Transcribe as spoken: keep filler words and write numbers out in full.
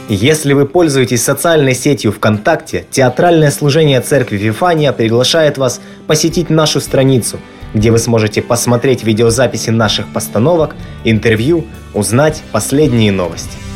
Если вы пользуетесь социальной сетью ВКонтакте, театральное служение церкви Вифания приглашает вас посетить нашу страницу, где вы сможете посмотреть видеозаписи наших постановок, интервью, узнать последние новости.